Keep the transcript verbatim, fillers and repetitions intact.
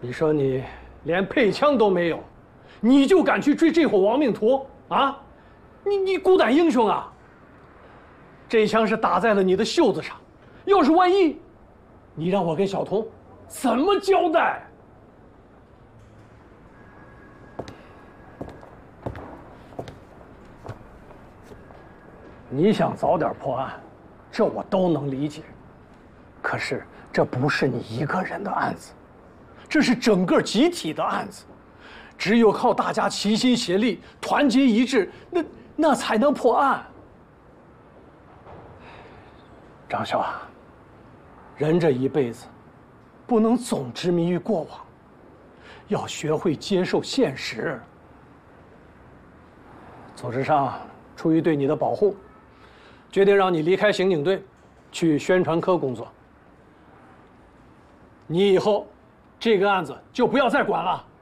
你说你连配枪都没有，你就敢去追这伙亡命徒啊？你你孤胆英雄啊！这枪是打在了你的袖子上，要是万一，你让我跟小童怎么交代？你想早点破案，这我都能理解。可是这不是你一个人的案子，这是整个集体的案子。只有靠大家齐心协力、团结一致，那那才能破案。张潇啊，人这一辈子，不能总执迷于过往，要学会接受现实。组织上出于对你的保护，决定让你离开刑警队，去宣传科工作。你以后这个案子就不要再管了。